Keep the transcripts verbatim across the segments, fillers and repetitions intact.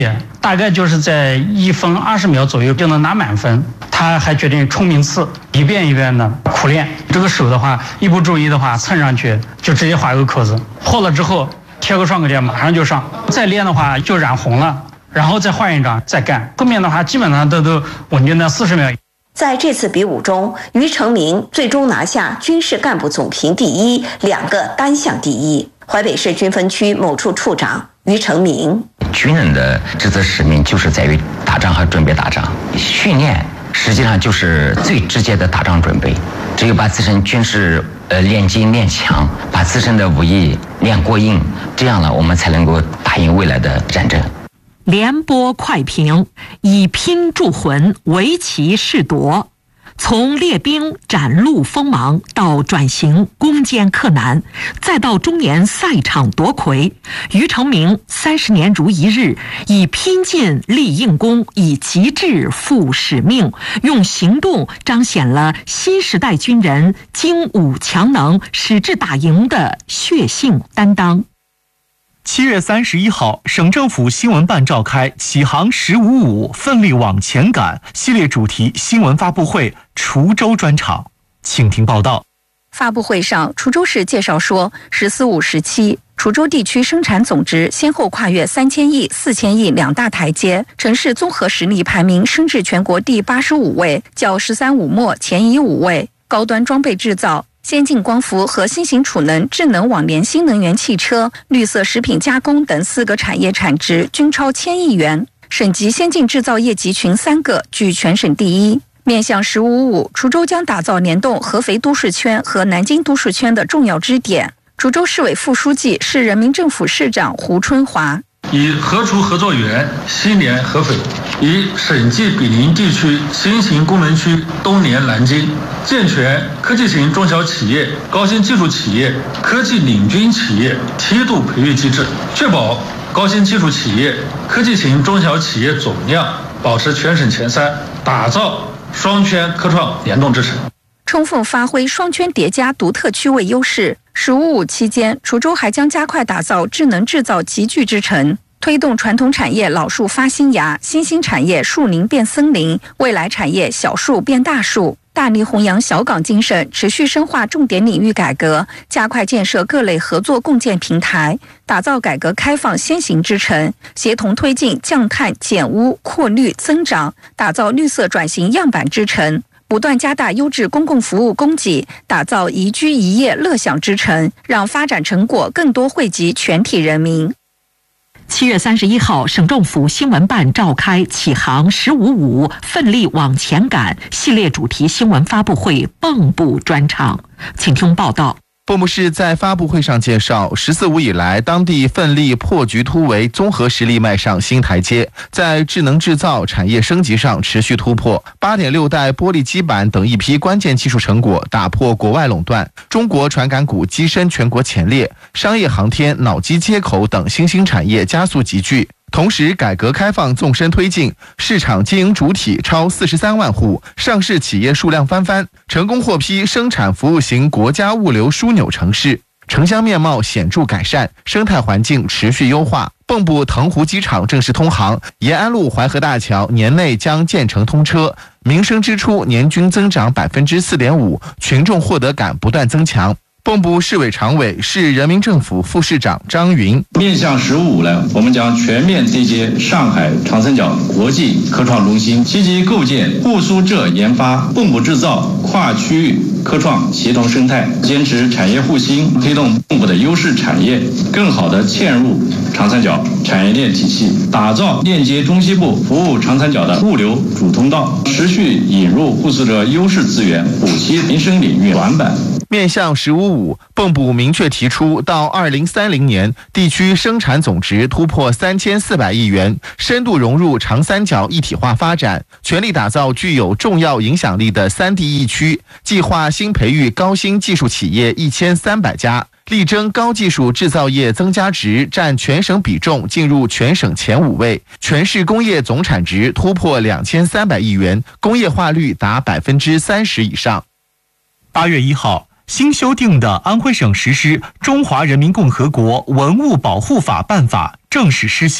大概就是在一分二十秒左右就能拿满分。他还决定冲名次，一遍一遍的苦练。这个手的话，一不注意的话，蹭上去就直接划个口子，破了之后贴个创可贴，马上就上。再练的话就染红了，然后再换一张再干。后面的话基本上都都稳定在四十秒。 在这次比武中，于成明最终拿下军事干部总评第一，两个单项第一。淮北市军分区某处处长于成明： 军人的职责使命就是在于打仗和准备打仗，训练实际上就是最直接的打仗准备。只有把自身军事呃练精练强，把自身的武艺练过硬，这样呢，我们才能够打赢未来的战争。 连播快评，以拼铸魂，为其誓夺。从列兵崭露锋芒到转型攻坚克难，再到中年赛场夺魁，于成明三十年如一日，以拼劲立硬功，以极致负使命，用行动彰显了新时代军人精武强能、矢志打赢的血性担当。 七月三十一号，省政府新闻办召开启航十五五奋力往前赶系列主题新闻发布会滁州专场，请听报道。 发布会上，滁州市介绍说，十四五时期，滁州地区生产总值先后跨越三千亿、四千亿两大台阶，城市综合实力排名升至全国第八十五位，较“十三五”末前移五位。高端装备制造、先进光伏和新型储能、智能网联新能源汽车、绿色食品加工等四个产业产值均超千亿元，省级先进制造业集群三个居全省第一。面向十五五，滁州将打造联动合肥都市圈和南京都市圈的重要支点。滁州市委副书记、市人民政府市长胡春华： 以合滁合作园西连合肥，以省际毗邻地区新型功能区东连南京，健全科技型中小企业、高新技术企业、科技领军企业梯度培育机制，确保高新技术企业、科技型中小企业总量保持全省前三，打造双圈科创联动之城， 充分发挥双圈叠加独特区位优势。十五五期间，滁州还将加快打造智能制造集聚之城，推动传统产业老树发新芽，新兴产业树林变森林，未来产业小树变大树。大力弘扬小岗精神，持续深化重点领域改革，加快建设各类合作共建平台，打造改革开放先行之城，协同推进降碳减污扩绿增长，打造绿色转型样板之城，不断加大优质公共服务供给，打造宜居宜业乐享之城，让发展成果更多惠及全体人民。 七月三十一号，省政府新闻办召开启航十五五奋力往前赶系列主题新闻发布会蚌埠专场，请听报道。 蚌埠市在发布会上介绍，十四五以来，当地奋力破局突围，综合实力迈上新台阶，在智能制造产业升级上持续突破。八点六代玻璃基板等一批关键技术成果打破国外垄断，中国传感股跻身全国前列，商业航天、脑机接口等新兴产业加速集聚。同时，改革开放纵深推进，市场经营主体超四十三万户，上市企业数量翻番，成功获批生产服务型国家物流枢纽城市，城乡面貌显著改善，生态环境持续优化。蚌埠腾湖机场正式通航，延安路淮河大桥年内将建成通车，民生支出年均增长百分之四点五，群众获得感不断增强。蚌埠市委常委、市人民政府副市长张云： 面向十五五呢，我们将全面对接上海长三角国际科创中心，积极构建沪苏浙研发、蚌埠制造跨区域科创协同生态，坚持产业互兴，推动蚌埠的优势产业更好地嵌入长三角产业链体系，打造链接中西部、服务长三角的物流主通道，持续引入沪苏浙优势资源，补齐民生领域短板。 面向十五五，蚌埠明确提出，到二零三零年，地区生产总值突破三千四百亿元，深度融入长三角一体化发展，全力打造具有重要影响力的三地一区，计划新培育高新技术企业一千三百家，力争高技术制造业增加值占全省比重进入全省前五位，全市工业总产值突破两千三百亿元，工业化率达百分之三十以上。 八月一号。新修订的安徽省实施《中华人民共和国文物保护法》办法正式施行。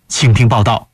请听报道。